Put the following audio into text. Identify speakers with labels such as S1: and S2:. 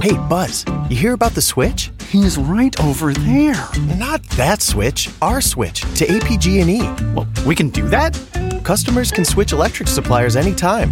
S1: Hey, Buzz, you hear about the switch?
S2: He's right over there.
S1: Not that switch, our switch to APG&E.
S2: Well, we can do that?
S1: Customers can switch electric suppliers anytime,